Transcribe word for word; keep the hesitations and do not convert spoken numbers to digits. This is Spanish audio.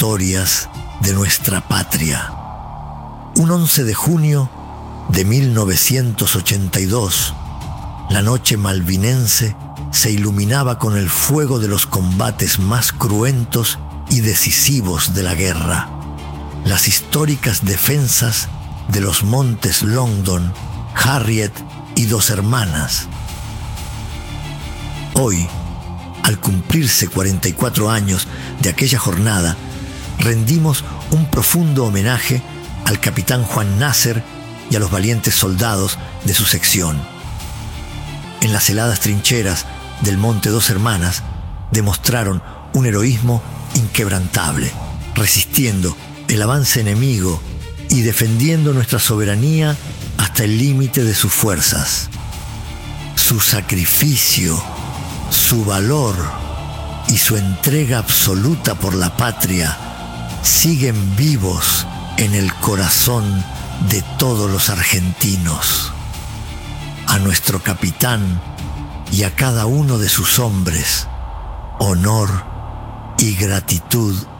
historias de nuestra patria. Un once de junio de mil novecientos ochenta y dos, la noche malvinense se iluminaba con el fuego de los combates más cruentos y decisivos de la guerra. Las históricas defensas de los montes Longdon, Harriet y Dos Hermanas. Hoy, al cumplirse cuarenta y cuatro años de aquella jornada, rendimos un profundo homenaje al capitán Juan Nasser y a los valientes soldados de su sección. En las heladas trincheras del monte Dos Hermanas demostraron un heroísmo inquebrantable, resistiendo el avance enemigo y defendiendo nuestra soberanía hasta el límite de sus fuerzas. Su sacrificio, su valor y su entrega absoluta por la patria siguen vivos en el corazón de todos los argentinos. A nuestro capitán y a cada uno de sus hombres, honor y gratitud